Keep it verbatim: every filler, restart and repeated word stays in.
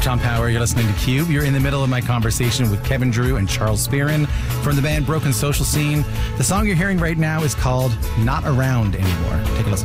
Tom Power. You're listening to Cube. You're in the middle of my conversation with Kevin Drew and Charles Spearin from the band Broken Social Scene. The song you're hearing right now is called Not Around Anymore. Take a listen.